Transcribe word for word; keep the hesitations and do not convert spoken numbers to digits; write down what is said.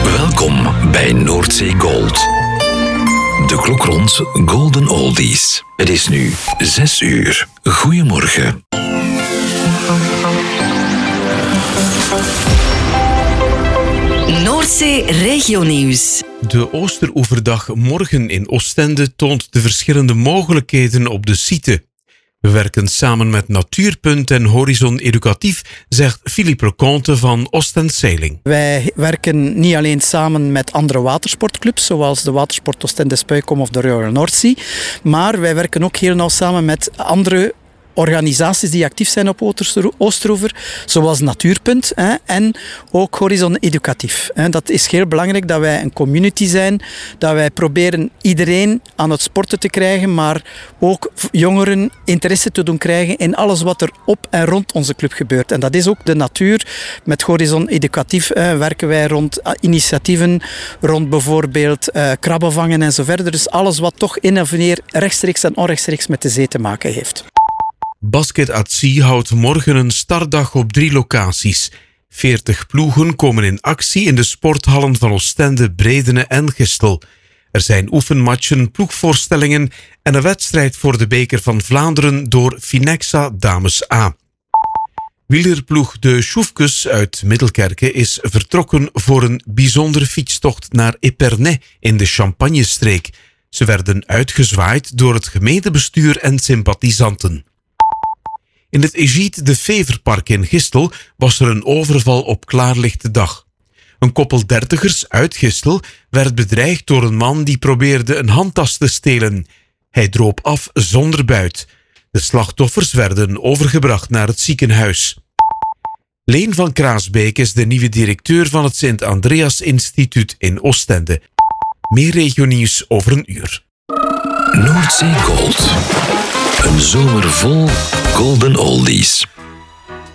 Welkom bij Noordzee Gold. De klok rond Golden Oldies. Het is nu zes uur. Goedemorgen. Noordzee Regionieuws. De Oosteroeverdag morgen in Oostende toont de verschillende mogelijkheden op de site. We werken samen met Natuurpunt en Horizon Educatief, zegt Philippe Leconte van Ostend Sailing. Wij werken niet alleen samen met andere watersportclubs, zoals de Watersport Oostende Spuikom of de Royal North Sea, maar wij werken ook heel nauw samen met andere organisaties die actief zijn op Oosteroever, zoals Natuurpunt hè, en ook Horizon Educatief. Hè. Dat is heel belangrijk dat wij een community zijn, dat wij proberen iedereen aan het sporten te krijgen, maar ook jongeren interesse te doen krijgen in alles wat er op en rond onze club gebeurt. En dat is ook de natuur. Met Horizon Educatief hè, werken wij rond initiatieven, rond bijvoorbeeld uh, krabben vangen en zo verder. Dus alles wat toch in en wanneer rechtstreeks en onrechtstreeks met de zee te maken heeft. Basket at Sea houdt morgen een startdag op drie locaties. veertig ploegen komen in actie in de sporthallen van Oostende, Bredene en Gistel. Er zijn oefenmatchen, ploegvoorstellingen en een wedstrijd voor de beker van Vlaanderen door Finexa Dames A. Wielerploeg de Sjoefkes uit Middelkerke is vertrokken voor een bijzondere fietstocht naar Epernay in de Champagnestreek. Ze werden uitgezwaaid door het gemeentebestuur en sympathisanten. In het Egide de Feverpark in Gistel was er een overval op klaarlichte dag. Een koppel dertigers uit Gistel werd bedreigd door een man die probeerde een handtas te stelen. Hij droop af zonder buit. De slachtoffers werden overgebracht naar het ziekenhuis. Leen van Kraasbeek is de nieuwe directeur van het Sint-Andreas Instituut in Oostende. Meer regionieuws over een uur. Noordzee Gold. Een zomer vol Golden Oldies.